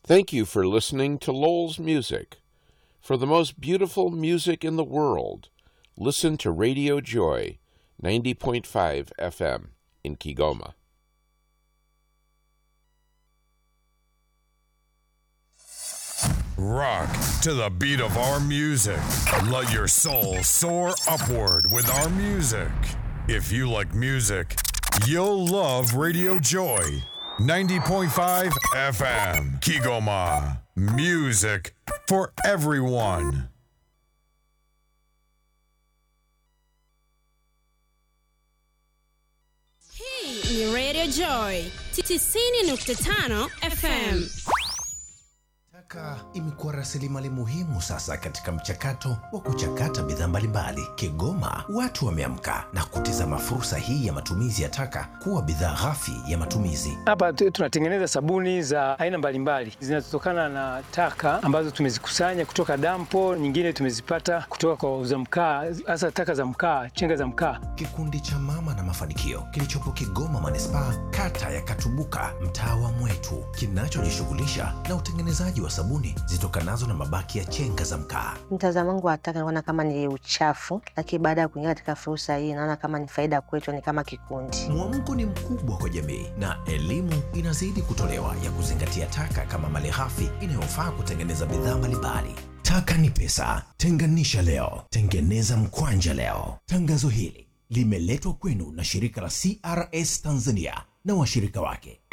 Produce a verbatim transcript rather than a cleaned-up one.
Thank you for listening to Lowell's Music. For the most beautiful music in the world, listen to Radio Joy, ninety point five F M in Kigoma. Rock to the beat of our music. Let your soul soar upward with our music. If you like music, you'll love Radio Joy, ninety point five F M. Kigoma. Music for everyone. Hii ni Radio Joy tisini nukta tano F M. Taka imekuwa rasilimali muhimu sasa katika mchakato wa kuchakata bidhaa mbalimbali. Kigoma watu wameamka na kutizama fursa hii ya matumizi ya taka kuwa bidhaa ghafi ya matumizi. Hapa tunatengeneza sabuni za aina mbalimbali zinazotokana na taka ambazo tumezikusanya kutoka dampo, nyingine tumezipata kutoka kwa wauza mkaa, hasa taka za mkaa, chenga za mkaa. Kikundi cha Mama na Mafanikio kilichopo Kigoma Manispaa, kata ya Katubuka, mtaa wa Mwetu, kinachojishughulisha na utengenezaji wa sabuni zitokanazo na mabaki ya chenga za mkaa. Mtazamo wangu wa taka naona kama ni uchafu, lakini baada ya kuingia katika fursa hii naona kama ni faida kwetu, ni kama kikundi. Mwamko ni mkubwa kwa jamii na elimu inazidi kutolewa ya kuzingatia taka kama malighafi inayofaa kutengeneza bidhaa mbalimbali. Taka ni pesa, tenganisha leo, tengeneza mkwanja leo. Tangazo hili limeletwa kwenu na shirika la C R S Tanzania na washirika wake.